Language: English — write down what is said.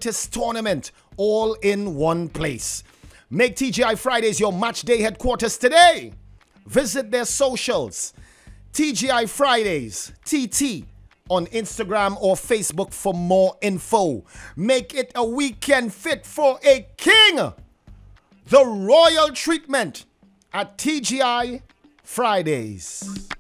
greatest tournament all in one place. Make TGI Fridays your match day headquarters today. Visit their socials, TGI Fridays, TT, on Instagram or Facebook for more info. Make it a weekend fit for a king. The royal treatment at TGI Fridays.